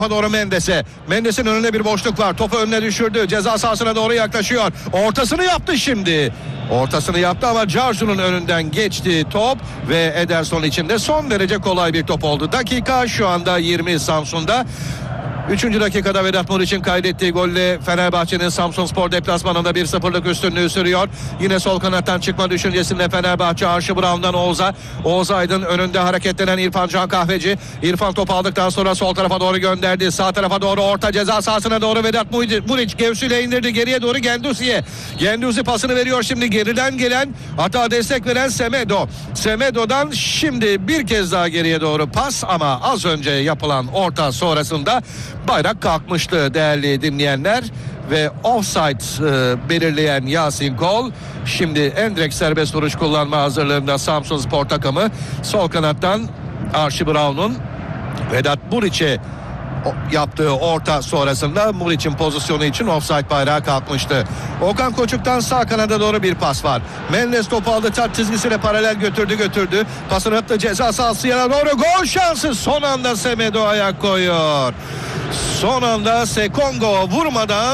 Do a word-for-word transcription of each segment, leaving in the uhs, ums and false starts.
doğru Mendes'e. Mendes'in önünde bir boşluk var. Topu önüne düşürdü. Ceza sahasına doğru yaklaşıyor. Ortasını yaptı şimdi. Ortasını yaptı ama Carju'nun önünden geçti top ve Ederson için de son derece kolay bir top oldu. Dakika şu anda yirmi Samsun'da. Üçüncü dakikada Vedat Muriç'in kaydettiği golle Fenerbahçe'nin Samsunspor deplasmanında bir sıfırlık üstünlüğü sürüyor. Yine sol kanattan çıkma düşüncesinde Fenerbahçe. Arşi Brown'dan Oğuz'a. Oğuz Aydın önünde hareketlenen İrfan Can Kahveci. İrfan topu aldıktan sonra sol tarafa doğru gönderdi. Sağ tarafa doğru orta ceza sahasına doğru Vedat Muriç göğsüyle indirdi. Geriye doğru Genduzi'ye. Genduzi pasını veriyor şimdi. Geriden gelen, hatta destek veren Semedo. Semedo'dan şimdi bir kez daha geriye doğru pas ama az önce yapılan orta sonrasında bayrak kalkmıştı değerli dinleyenler ve offside e, belirleyen Yasin Kol şimdi endirekt serbest vuruş kullanma hazırlığında Samsunspor takımı. Sol kanattan Archie Brown'un Vedat Muriç'e yaptığı orta sonrasında Muriç'in pozisyonu için offside bayrağı kalkmıştı. Okan Koçuk'tan sağ kanada doğru bir pas var. Mendes topu aldı, taç çizgisine paralel götürdü götürdü. Pasını attı ceza sahasına doğru, gol şansı. Son anda Semedo ayak koyuyor. Son anda Sekongo vurmadan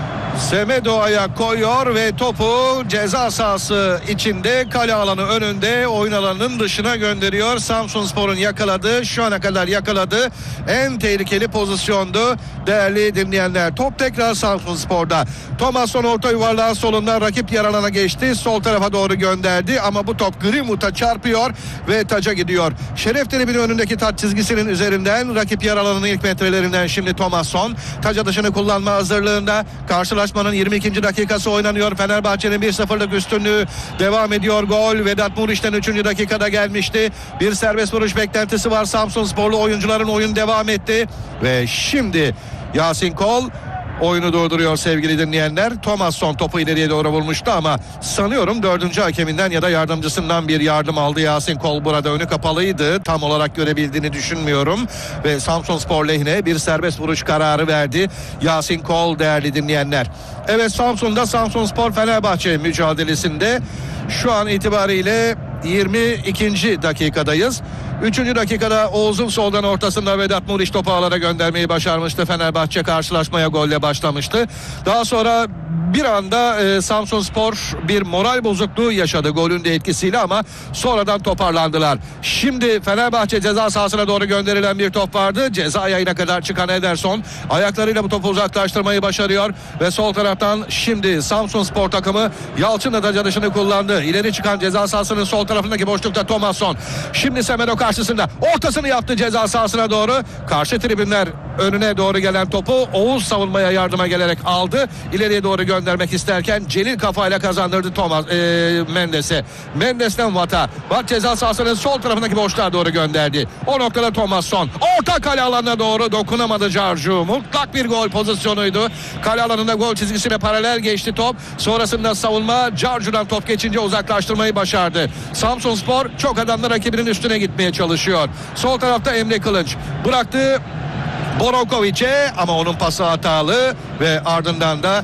Semedo ayak koyuyor ve topu ceza sahası içinde, kale alanı önünde, oyun alanının dışına gönderiyor. Samsunspor'un yakaladığı, şu ana kadar yakaladığı en tehlikeli pozisyondu değerli dinleyenler. Top tekrar Samsunspor'da. Thomasson orta yuvarlağın solunda rakip yer alana geçti. Sol tarafa doğru gönderdi ama bu top Greenwood'a çarpıyor ve taca gidiyor. Şeref tribünün önündeki taç çizgisinin üzerinden rakip yer alanının ilk metrelerinden şimdi Thomasson taca dışını kullanma hazırlığında. Karşılaşmanın yirmi ikinci dakikası oynanıyor. Fenerbahçe'nin bir sıfırlık üstünlüğü devam ediyor. Gol Vedat Muriç'ten üçüncü dakikada gelmişti. Bir serbest vuruş beklentisi var. Samsunsporlu oyuncuların oyun devam etti ve şimdi Yasin Kol oyunu durduruyor sevgili dinleyenler. Thomasson topu ileriye doğru vurmuştu ama sanıyorum dördüncü hakeminden ya da yardımcısından bir yardım aldı Yasin Kol. Burada önü kapalıydı. Tam olarak görebildiğini düşünmüyorum. Ve Samsunspor lehine bir serbest vuruş kararı verdi Yasin Kol değerli dinleyenler. Evet, Samsun'da Samsunspor Fenerbahçe mücadelesinde şu an itibariyle yirmi ikinci dakikadayız. üçüncü dakikada Oğuz'un soldan ortasında Vedat Muriç topu ağlara göndermeyi başarmıştı. Fenerbahçe karşılaşmaya golle başlamıştı. Daha sonra bir anda e, Samsunspor bir moral bozukluğu yaşadı golün de etkisiyle ama sonradan toparlandılar. Şimdi Fenerbahçe ceza sahasına doğru gönderilen bir top vardı. Ceza yayına kadar çıkan Ederson ayaklarıyla bu topu uzaklaştırmayı başarıyor ve sol taraftan şimdi Samsunspor takımı Yalçın'la da canışını kullandı. İleri çıkan ceza sahasının sol tarafındaki boşlukta Thomasson. Şimdi Semedo karşısında ortasını yaptı ceza sahasına doğru. Karşı tribünler önüne doğru gelen topu Oğuz savunmaya yardıma gelerek aldı. İleriye doğru göndermek isterken Celil kafayla kazandırdı Thomas e, Mendes'e. Mendes'ten Vata. Vat ceza sahasının sol tarafındaki boşluğa doğru gönderdi. O noktada Thomasson. Orta kale alanına doğru dokunamadı Carju. Mutlak bir gol pozisyonuydu. Kale alanında gol çizgisine paralel geçti top. Sonrasında savunma Carju'dan top geçince uzaklaştırmayı başardı. Samsunspor çok adamla rakibinin üstüne gitmeye çalışıyor. Sol tarafta Emre Kılınç bıraktı Borovkovic'e ama onun pası hatalı ve ardından da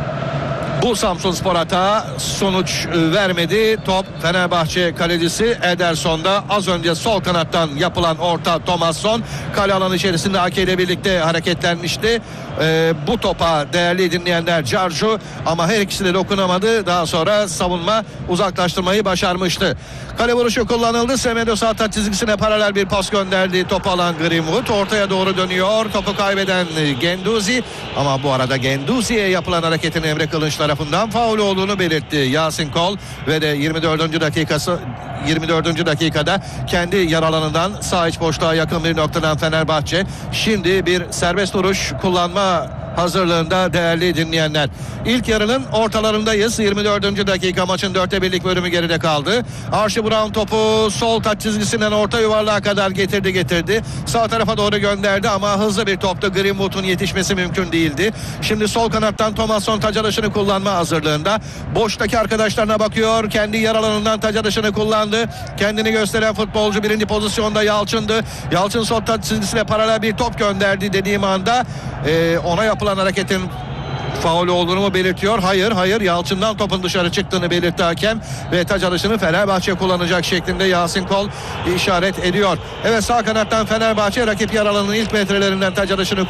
bu Samsunspor hata sonuç vermedi. Top Fenerbahçe kalecisi Ederson'da. Az önce sol kanattan yapılan orta Thomasson kale alanı içerisinde Ake ile birlikte hareketlenmişti. Ee, bu topa değerli dinleyenler Carju ama her ikisi de dokunamadı. Daha sonra savunma uzaklaştırmayı başarmıştı. Kale vuruşu kullanıldı. Semedo sağ taç çizgisine paralel bir pas gönderdi. Topu alan Greenwood ortaya doğru dönüyor. Topu kaybeden Genduzi ama bu arada Genduzi'ye yapılan hareketin Emre Kılınç tarafından faul olduğunu belirtti Yasin Kol ve de yirmi dördüncü dakikası yirmi dördüncü dakikada kendi yer alanından sağ iç boşluğa yakın bir noktadan Fenerbahçe şimdi bir serbest vuruş kullanma hazırlığında değerli dinleyenler. İlk yarının ortalarındayız. yirmi dördüncü dakika, maçın dörtte birlik bölümü geride kaldı. Archie Brown topu sol taç çizgisinden orta yuvarlığa kadar getirdi getirdi. Sağ tarafa doğru gönderdi ama hızlı bir toptu. Greenwood'un yetişmesi mümkün değildi. Şimdi sol kanattan Thomasson taç alışını kullanma hazırlığında. Boştaki arkadaşlarına bakıyor. Kendi yer alanından taç alışını kullandı. Kendini gösteren futbolcu birinci pozisyonda Yalçın'dı. Yalçın sol taç çizgisine paralel bir top gönderdi dediğim anda e, ona yapılan hareketin faul olduğunu mu belirtiyor? Hayır hayır, Yalçın'dan topun dışarı çıktığını belirtti hakem ve taç atışını Fenerbahçe kullanacak şeklinde Yasin Kol işaret ediyor. Evet, sağ kanattan Fenerbahçe rakip yer alanının ilk metrelerinden taç atışını